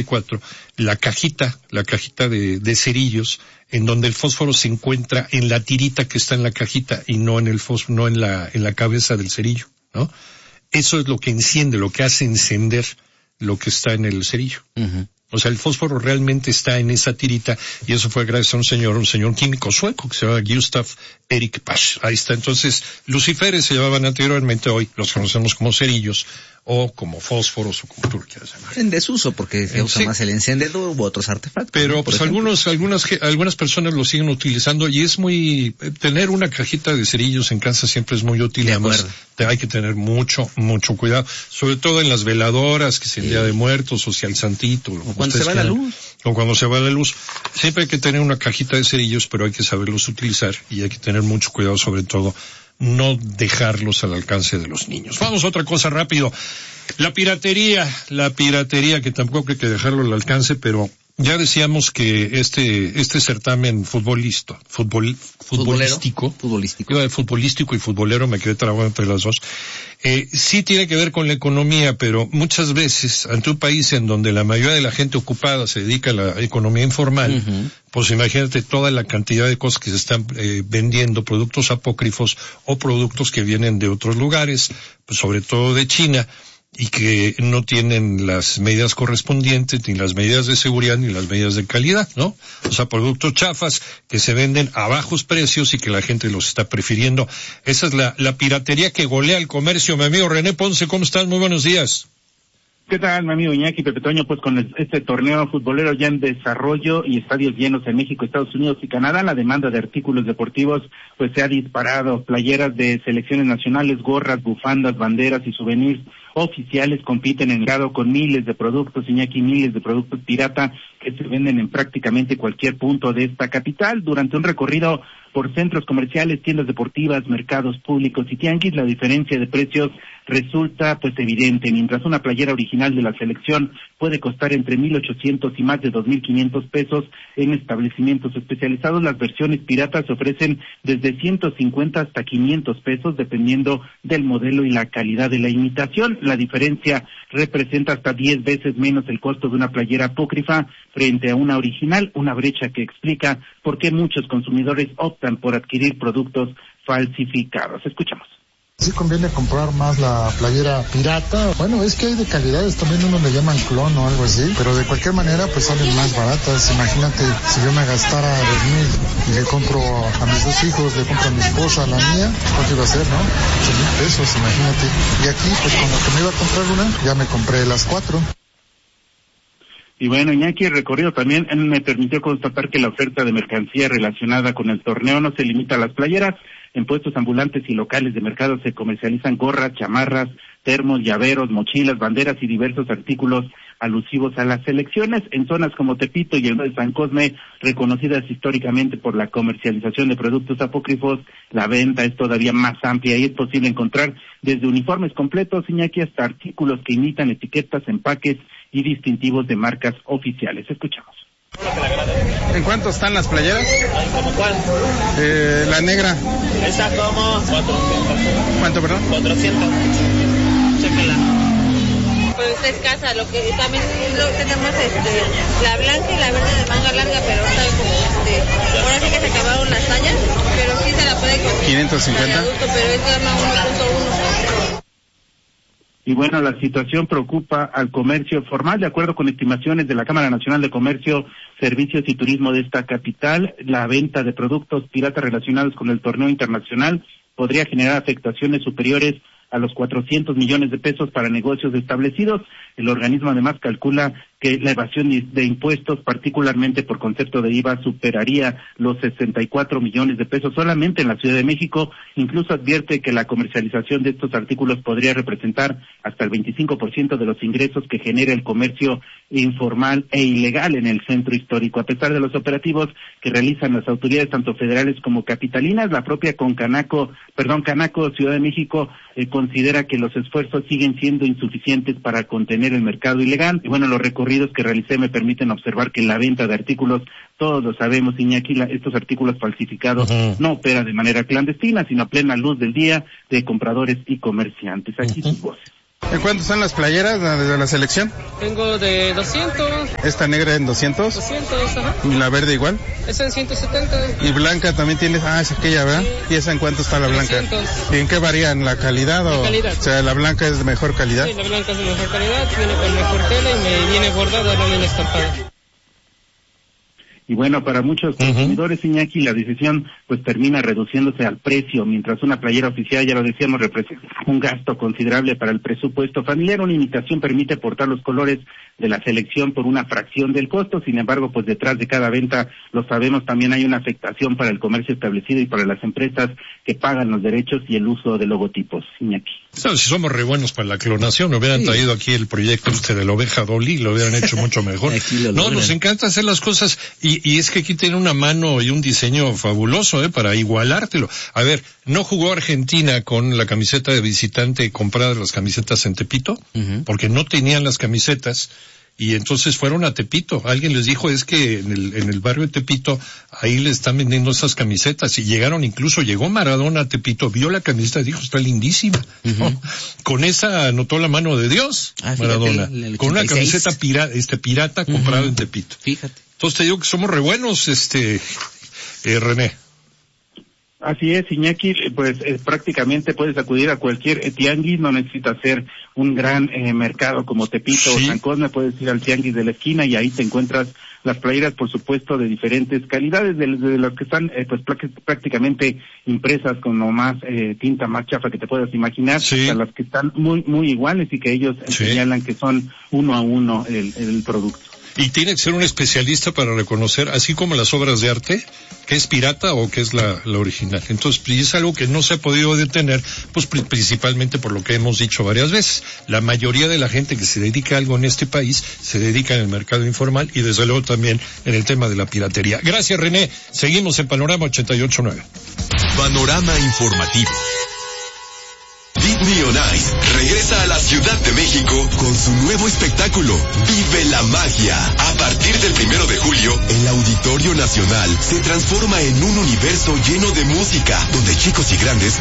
2024, la cajita de cerillos, en donde el fósforo se encuentra en la tirita que está en la cajita y no en el fósforo, no en la cabeza del cerillo, ¿no? Eso es lo que enciende, lo que hace encender lo que está en el cerillo. Uh-huh. O sea, el fósforo realmente está en esa tirita, y eso fue gracias a un señor químico sueco que se llama Gustav Erik Pasch. Ahí está. Entonces, luciferes se llamaban anteriormente, hoy los conocemos como cerillos, o como fósforos, o como tú quieras llamar. En desuso, porque se usa más el encendedor u otros artefactos. Pero, ¿no? pues algunas personas lo siguen utilizando, y es tener una cajita de cerillos en casa siempre es muy útil. Además, hay que tener mucho cuidado, sobre todo en las veladoras, que es el Día de Muertos, o si al santito, o cuando se va la luz. O cuando se va la luz. Siempre hay que tener una cajita de cerillos, pero hay que saberlos utilizar, y hay que tener mucho cuidado, sobre todo, no dejarlos al alcance de los niños. Vamos a otra cosa rápido. La piratería, que tampoco hay que dejarlo al alcance, pero ya decíamos que este certamen futbolístico y futbolero, me quedé trabado entre las dos, sí tiene que ver con la economía, pero muchas veces, ante un país en donde la mayoría de la gente ocupada se dedica a la economía informal, uh-huh, pues imagínate toda la cantidad de cosas que se están vendiendo, productos apócrifos o productos que vienen de otros lugares, pues sobre todo de China, y que no tienen las medidas correspondientes, ni las medidas de seguridad, ni las medidas de calidad, ¿no? O sea, productos chafas que se venden a bajos precios y que la gente los está prefiriendo. Esa es la piratería que golea el comercio. Mi amigo René Ponce, ¿cómo estás? Muy buenos días. ¿Qué tal, mi amigo Iñaki Pepe Toño? Pues con este torneo futbolero ya en desarrollo y estadios llenos en México, Estados Unidos y Canadá, la demanda de artículos deportivos pues se ha disparado. Playeras de selecciones nacionales, gorras, bufandas, banderas y souvenirs oficiales compiten en grado con miles de productos, Iñaki, miles de productos pirata que se venden en prácticamente cualquier punto de esta capital. Durante un recorrido por centros comerciales, tiendas deportivas, mercados públicos y tianguis, la diferencia de precios resulta pues evidente. Mientras una playera original de la selección puede costar entre 1,800 y más de 2,500 pesos en establecimientos especializados, las versiones piratas se ofrecen desde 150 hasta 500 pesos dependiendo del modelo y la calidad de la imitación. La diferencia representa hasta 10 veces menos el costo de una playera apócrifa frente a una original, una brecha que explica por qué muchos consumidores optan por adquirir productos falsificados. Escuchamos. Sí conviene comprar más la playera pirata. Bueno, es que hay de calidades, también uno le llaman clon o algo así, pero de cualquier manera pues salen más baratas. Imagínate, si yo me gastara 2,000 y le compro a mis dos hijos, le compro a mi esposa, a la mía, ¿cuánto iba a ser, no? 8,000 pesos, imagínate. Y aquí, pues con lo que me iba a comprar una, ya me compré las 4. Y bueno, Iñaki, el recorrido también me permitió constatar que la oferta de mercancía relacionada con el torneo no se limita a las playeras. En puestos ambulantes y locales de mercado se comercializan gorras, chamarras, termos, llaveros, mochilas, banderas y diversos artículos alusivos a las selecciones. En zonas como Tepito y el de San Cosme, reconocidas históricamente por la comercialización de productos apócrifos, la venta es todavía más amplia y es posible encontrar desde uniformes completos, Iñaki, hasta artículos que imitan etiquetas, empaques y distintivos de marcas oficiales. Escuchamos. ¿En cuánto están las playeras? ¿Cómo cuál? La negra. Esta como 400. ¿Cuánto, perdón? 400. Chéquela. Pues es escasa, lo que también tenemos la blanca y la verde de manga larga, pero está como ahora sí que se acabaron las tallas, pero sí se la puede conseguir. 550. Adulto, pero es gama 1.1. Y bueno, la situación preocupa al comercio formal. De acuerdo con estimaciones de la Cámara Nacional de Comercio, Servicios y Turismo de esta capital, la venta de productos piratas relacionados con el torneo internacional podría generar afectaciones superiores a los 400 millones de pesos para negocios establecidos. El organismo además calcula que la evasión de impuestos, particularmente por concepto de IVA, superaría los 64 millones de pesos solamente en la Ciudad de México. Incluso advierte que la comercialización de estos artículos podría representar hasta el 25% de los ingresos que genera el comercio informal e ilegal en el centro histórico. A pesar de los operativos que realizan las autoridades tanto federales como capitalinas, la propia Canaco Ciudad de México considera que los esfuerzos siguen siendo insuficientes para contener el mercado ilegal. Y bueno, los recorridos que realicé me permiten observar que la venta de artículos, todos lo sabemos, Iñaki, estos artículos falsificados no opera de manera clandestina, sino a plena luz del día de compradores y comerciantes. Aquí sus voces. ¿En cuánto están las playeras de la selección? Tengo de 200. ¿Esta negra en 200? 200, ajá. ¿Y la verde igual? Esa en 170. ¿Y blanca también tienes? Ah, es aquella, ¿verdad? Sí. ¿Y esa en cuánto está la blanca? 300. ¿Y en qué varían? ¿La calidad o...? La calidad. O sea, ¿la blanca es de mejor calidad? Sí, la blanca es de mejor calidad, viene con mejor tela y me viene bordada, no viene estampada. Y bueno, para muchos consumidores, Iñaki, la decisión pues termina reduciéndose al precio, mientras una playera oficial, ya lo decíamos, representa un gasto considerable para el presupuesto familiar. Una imitación permite portar los colores de la selección por una fracción del costo. Sin embargo, pues detrás de cada venta, lo sabemos, también hay una afectación para el comercio establecido y para las empresas que pagan los derechos y el uso de logotipos. Iñaki. ¿Sabes? Si somos re buenos para la clonación, hubieran traído aquí el proyecto de la oveja Dolly, lo hubieran hecho mucho mejor. No, nos encanta hacer las cosas y es que aquí tiene una mano y un diseño fabuloso, para igualártelo. A ver, ¿no jugó Argentina con la camiseta de visitante comprada las camisetas en Tepito? Porque no tenían las camisetas. Y entonces fueron a Tepito. Alguien les dijo, es que en el barrio de Tepito, ahí le están vendiendo esas camisetas. Y llegó Maradona a Tepito, vio la camiseta y dijo, está lindísima. ¿No? Con esa anotó la mano de Dios, Maradona. Fíjate, el con una camiseta pirata comprada en Tepito. Fíjate. Entonces te digo que somos re buenos, René. Así es, Iñaki, pues prácticamente puedes acudir a cualquier tianguis, no necesitas ser un gran mercado como Tepito o San Cosme, puedes ir al tianguis de la esquina y ahí te encuentras las playeras, por supuesto, de diferentes calidades, de las que están pues prácticamente impresas con lo más tinta más chafa que te puedas imaginar, hasta las que están muy iguales y que ellos señalan que son uno a uno el producto. Y tiene que ser un especialista para reconocer, así como las obras de arte, que es pirata o que es la original. Entonces, es algo que no se ha podido detener, pues principalmente por lo que hemos dicho varias veces. La mayoría de la gente que se dedica a algo en este país, se dedica en el mercado informal y desde luego también en el tema de la piratería. Gracias, René. Seguimos en Panorama 88.9. Panorama informativo. Disney on Ice regresa a la Ciudad de México con su nuevo espectáculo, Vive la Magia. A partir del 1 de julio, el Auditorio Nacional se transforma en un universo lleno de música, donde chicos y grandes